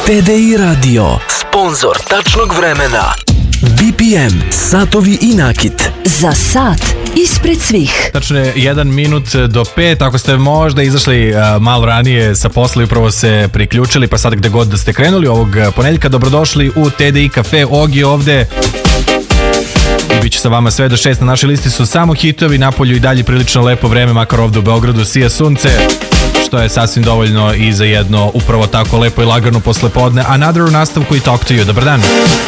TDI Radio, sponzor tačnog vremena. BPM, satovi i nakit. Za sat ispred svih. Tačno je 1 minut do 5. Ako ste možda izašli malo ranije sa posla i upravo se priključili, pa sad gde god da ste krenuli ovog ponedeljka, dobrodošli u TDI Cafe. Ogi ovde i bit će sa vama sve do 6. Na našoj listi su samo hitovi, napolju i dalje prilično lepo vreme, makar ovde u Beogradu sija sunce, što je sasvim dovoljno i za jedno upravo tako lepo i lagano poslepodne. Another u nastavku i Talk to You. Dobar dan.